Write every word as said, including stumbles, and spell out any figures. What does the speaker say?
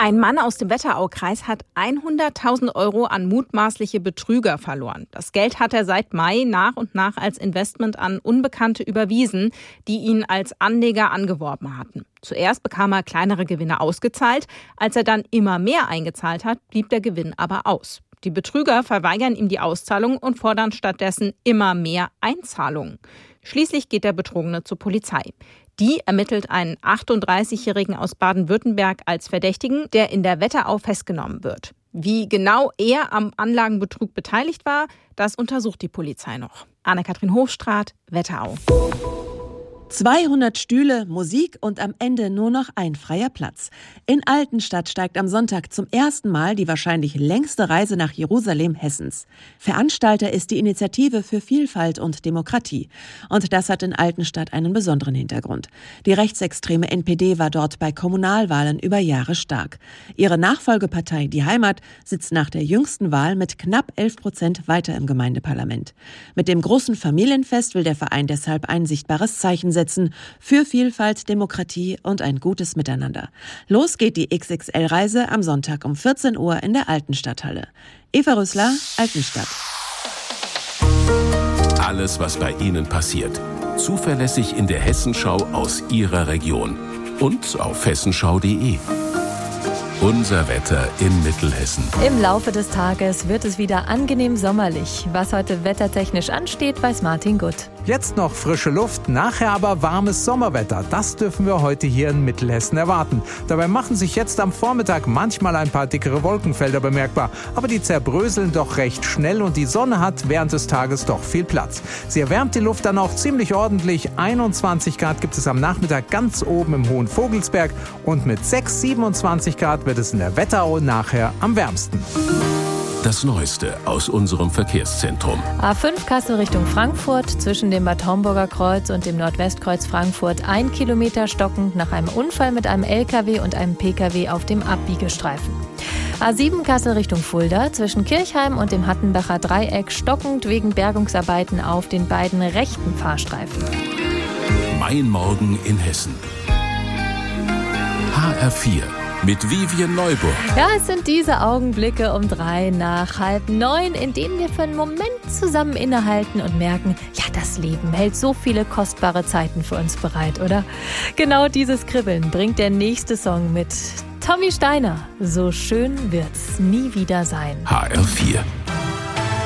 Ein Mann aus dem Wetteraukreis hat hunderttausend Euro an mutmaßliche Betrüger verloren. Das Geld hat er seit Mai nach und nach als Investment an Unbekannte überwiesen, die ihn als Anleger angeworben hatten. Zuerst bekam er kleinere Gewinne ausgezahlt. Als er dann immer mehr eingezahlt hat, blieb der Gewinn aber aus. Die Betrüger verweigern ihm die Auszahlung und fordern stattdessen immer mehr Einzahlungen. Schließlich geht der Betrogene zur Polizei. Die ermittelt einen achtunddreißigjährigen aus Baden-Württemberg als Verdächtigen, der in der Wetterau festgenommen wird. Wie genau er am Anlagenbetrug beteiligt war, das untersucht die Polizei noch. Anne-Kathrin Hofstraat, Wetterau. zweihundert Stühle, Musik und am Ende nur noch ein freier Platz. In Altenstadt steigt am Sonntag zum ersten Mal die wahrscheinlich längste Reise nach Jerusalem Hessens. Veranstalter ist die Initiative für Vielfalt und Demokratie. Und das hat in Altenstadt einen besonderen Hintergrund. Die rechtsextreme N P D war dort bei Kommunalwahlen über Jahre stark. Ihre Nachfolgepartei, die Heimat, sitzt nach der jüngsten Wahl mit knapp elf Prozent weiter im Gemeindeparlament. Mit dem großen Familienfest will der Verein deshalb ein sichtbares Zeichen setzen für Vielfalt, Demokratie und ein gutes Miteinander. Los geht die X X L-Reise am Sonntag um vierzehn Uhr in der Altenstadthalle. Eva Rüssler, Altenstadt. Alles, was bei Ihnen passiert. Zuverlässig in der Hessenschau aus Ihrer Region. Und auf hessenschau punkt de. Unser Wetter in Mittelhessen. Im Laufe des Tages wird es wieder angenehm sommerlich. Was heute wettertechnisch ansteht, weiß Martin Gutt. Jetzt noch frische Luft, nachher aber warmes Sommerwetter. Das dürfen wir heute hier in Mittelhessen erwarten. Dabei machen sich jetzt am Vormittag manchmal ein paar dickere Wolkenfelder bemerkbar. Aber die zerbröseln doch recht schnell und die Sonne hat während des Tages doch viel Platz. Sie erwärmt die Luft dann auch ziemlich ordentlich. einundzwanzig Grad gibt es am Nachmittag ganz oben im Hohen Vogelsberg. Und mit sechs, siebenundzwanzig Grad wird es in der Wetterau nachher am wärmsten. Das Neueste aus unserem Verkehrszentrum. A fünf Kassel Richtung Frankfurt, zwischen dem Bad Homburger Kreuz und dem Nordwestkreuz Frankfurt, ein Kilometer stockend nach einem Unfall mit einem L K W und einem P K W auf dem Abbiegestreifen. A sieben Kassel Richtung Fulda, zwischen Kirchheim und dem Hattenbacher Dreieck, stockend wegen Bergungsarbeiten auf den beiden rechten Fahrstreifen. Mein Morgen in Hessen. H R vier. Mit Vivian Neuburg. Ja, es sind diese Augenblicke um drei nach halb neun, in denen wir für einen Moment zusammen innehalten und merken, ja, das Leben hält so viele kostbare Zeiten für uns bereit, oder? Genau dieses Kribbeln bringt der nächste Song mit Tommy Steiner. So schön wird's nie wieder sein. H R vier.